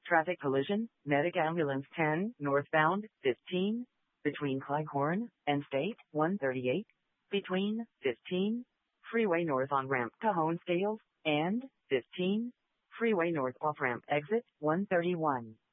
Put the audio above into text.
Traffic collision, medic ambulance 10, northbound, 15, between Cleghorn and State, 138, between, 15, freeway north on ramp Cajon Scales, and, 15, freeway north off ramp exit, 131.